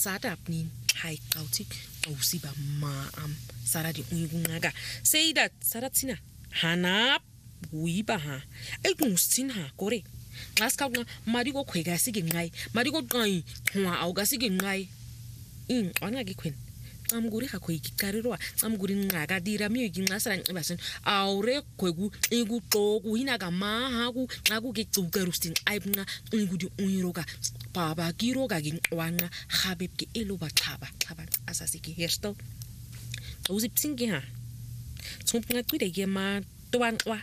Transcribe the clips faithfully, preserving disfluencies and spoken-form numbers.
sadap ni hai kauti usiba maam sara di ungungaga say that saratsina hanap wiba ha ay kungsin ha kore ngas ka nga marigo kwega sige ngai marigo kai hwa auga sige ngai in ona gi kwen amguri ha kwe kikariro amguri ngaga dira mi gi ngasara ngibasen aure kwegu igu togu hinaga ma ha ku ngaku ke tsugarustin aibna ingudi uniroga baba giroga gi wanga habib ke eloba thaba thaba asasiki hersto uzipsingi ha tsumpnga kwide ge ma toan wa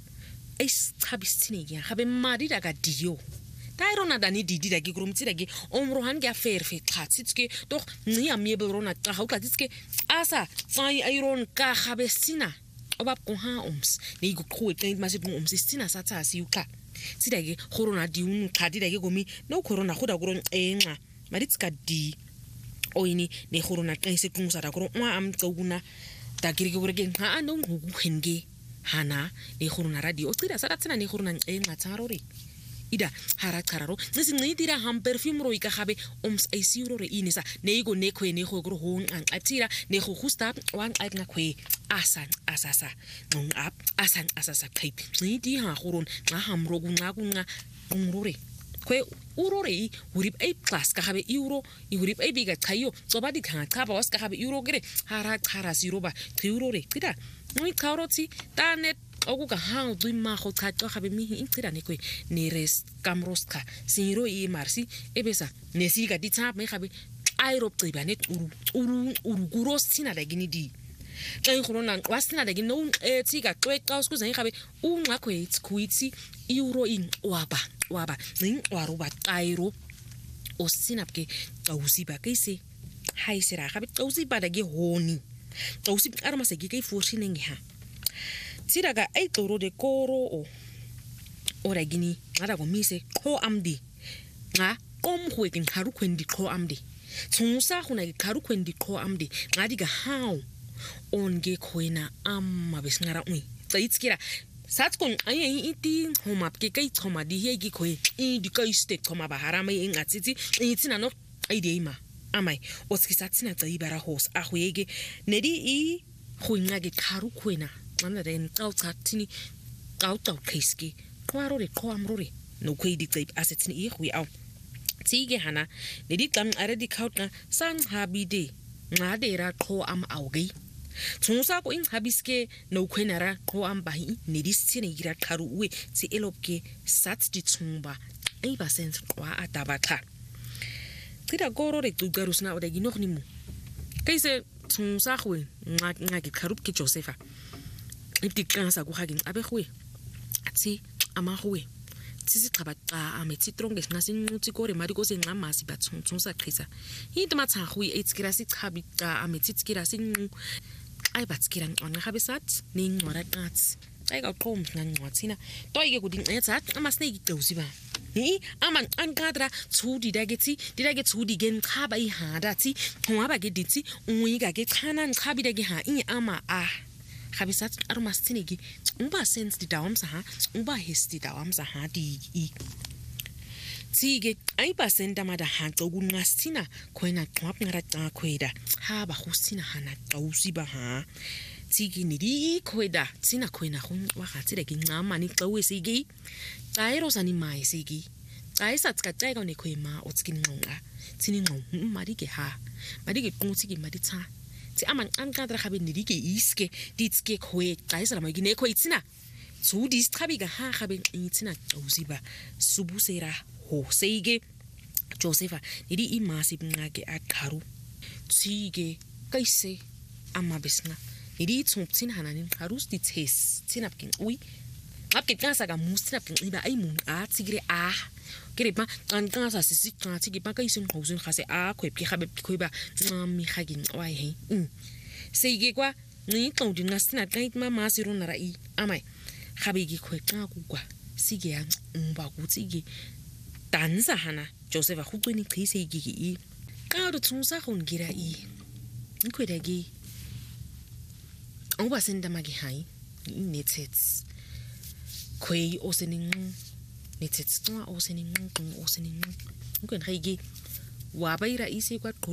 es habistini ya habe mari daga dio tairona dani didi dagi grumti dagi omrohan ga fer fe khatsitske doch ni amie berona ta hauka ditske asa fai iron ka habestina obab ko ha ums ni go ko tent masip ums stina satsa siuka sidagi corona diun khadi dagi gomi no corona khoda gron enga maritska di oini ne corona tse tungsa da gro ma am tsoguna dagiri go regen ha no ngugu khenge hana ne khuruna radio tsira saratsana ne khuruna enga tsarori ida hara kararo ngisinqidira ham perfume ro ikahabe ums ayisiro re inisa neigo nekwe ne khogro hon an atira ne khogusta wan aitna kwe asan asasa ngung up asan asasa type ngidi ha khurun nga hamro kunga kunga ngurore kwe urore urip ay plus ka habe euro urip ay biga chayo sobadi khanga khaba was ka habe euro gere hara khara zero ba urore kida noi karoti tanet okuga ha udima kho chacho habe mi intira nekwe ne res kamroska zero e marsi ebesa nesika ditsa me habe airo qiba net uru uru uru gurosina dagini di kai khona wasina dagini no etsika kwe ka uskuza habe unqa kwe itskuitsi euro in waba waba ning waruba kairo osinapke tawusiba kaise haisera habe tawusiba dagi honi tawusib arma segi kai forsineng ha tiraga ay toro de koro o ora gini ngara go mise kho amdi nga om khwegin haru kwendi kho amdi tsunsa khuna gi kharu kwendi kho amdi ngadi ga hawo onge khoina amma besngara ui tsaitskira satkon ayi iti homap ke kai thoma di hegi khoi i di kai ste thoma ba harama e ngatsitsi itsina no aideima amai otskisatsina tsaibara hos a khwege nedi i khoinga ge kharu khwena mana den tsautsatsini tsautau kaiski kwaro re kwamrore no khoi di tsaib asetsini i khwi au tsige hana nedi kam are di khautna sang habide ngadera kho am auge tsunsa ko in habiske no kwenara ko ambahi nedisine gira karu we si elopke sat di tsumba ai ba sense kwa atabaka tira goro re tugarusna o dagi nok nimu kaise tsunsa khwe nga ki karup ki josefa ipti kansa ku hagin abe khwe atsi ama khwe tsisi xabata ametsi tronge ngasi nqutsi gore mari ko se nqamasi ba tsunsa khisa hitma tsa khwe etskira si xabita ametsi tskira si ay batskira ngona habesat ningora qats ay ka qom ngwatsina toyike kudi nqetsa ama snake dawsiba hi ama ankadra tsudi dageti didage tsudi gen khaba i hadati ngwaba ke ditsi unwika ke khana nkhabi dage ha i ama a habesat arma sinigi umba sense di dawamsa ha umba hesti dawamsa ha di i tsige ay pasenda mada hanto kungasina khoina qwap ngara ta khweda ha ba khusina hana tawusiba ha tsige ni di khweda tsina khoina khun wa ga tsire ke ngama ni tsawe sigi tsairo sani mai sigi tsaisa tska tsaiga ne khoima o tskin ngonga tsini ngong mari ke ha mari ke qutsi ke mari tsa tsi aman ankadra khabe ni di ke iske ditske khwe tsaisa ma gine khoi tsina tsudi strabiga ha khabe tsina tawusiba subusera ho seige josefa nidi imasi ngake akharu tsige kaise amma besna nidi tsumptsin hananin kharus di tses tsinapkin ui apke kansa ga musna pin iba ai mun a tsigre a kere ba kan kansa sisi kan tsige ba kaisin khosun khase a khwe pi khabe khoiba mi khagin wai he seige kwa ni tongdin ngasna kait ma masiro narai amai khabe gi khwe ka ku kwa sige ya umba ku tsige dansa hana Joseph khutuni khise gigi i ka ro tsunsa khon gira i nkwedagi oba senda magi hai netsets khoi osening netsets twa osening osening nkwen khigi wa baira ise kwa